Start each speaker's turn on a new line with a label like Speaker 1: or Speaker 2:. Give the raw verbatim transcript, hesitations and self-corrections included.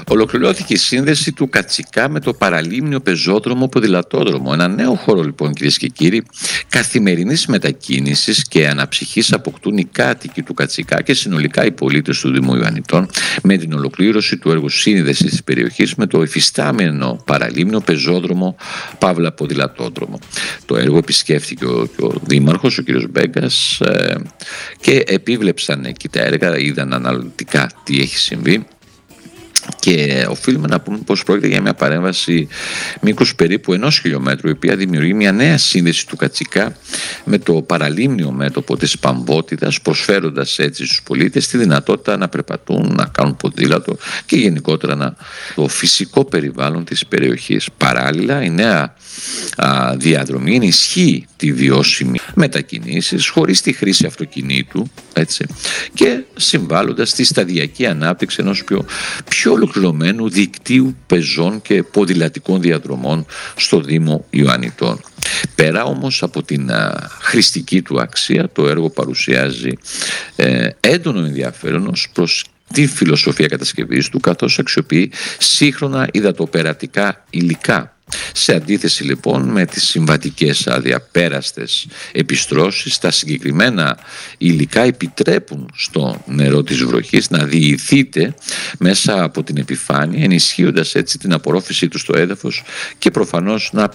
Speaker 1: Ολοκληρώθηκε η σύνδεση του Κατσικά με το παραλίμνιο πεζόδρομο ποδηλατόδρομο. Ένα νέο χώρο λοιπόν, κυρίες και κύριοι, καθημερινής μετακίνησης και αναψυχής αποκτούν οι κάτοικοι του Κατσικά και συνολικά οι πολίτες του Δήμου Ιωαννιτών με την ολοκλήρωση του έργου σύνδεσης της περιοχής με το εφιστάμενο παραλίμνιο πεζόδρομο Παύλα ποδηλατόδρομο. Το έργο επισκέφθηκε ο, ο Δήμαρχος, ο κ. Μπέγκας, ε, και επίβλεψαν εκεί τα έργα, είδαν αναλυτικά τι έχει συμβεί. Και οφείλουμε να πούμε πως πρόκειται για μια παρέμβαση μήκους περίπου ενός χιλιόμετρου, η οποία δημιουργεί μια νέα σύνδεση του Κατσικά με το παραλίμνιο μέτωπο της Παμβότιδας, προσφέροντας έτσι στους πολίτες τη δυνατότητα να περπατούν, να κάνουν ποδήλατο και γενικότερα να το φυσικό περιβάλλον της περιοχής. Παράλληλα, η νέα α, διαδρομή ενισχύει τη βιώσιμη μετακινήσεις χωρίς τη χρήση αυτοκινήτου, έτσι, και συμβάλλοντας στη σταδιακή ανάπτυξη ενός πιο, πιο ολοκληρωμένου δικτύου πεζών και ποδηλατικών διαδρομών στο Δήμο Ιωαννιτών. Πέρα όμως από την α, χρηστική του αξία, το έργο παρουσιάζει ε, έντονο ενδιαφέρον ως προς τη φιλοσοφία κατασκευής του, καθώς αξιοποιεί σύγχρονα υδατοπερατικά υλικά. Σε αντίθεση λοιπόν με τις συμβατικές αδιαπέραστες επιστρώσεις, τα συγκεκριμένα υλικά επιτρέπουν στο νερό της βροχής να διηθείται μέσα από την επιφάνεια, ενισχύοντας έτσι την απορρόφησή του στο έδαφος και προφανώς να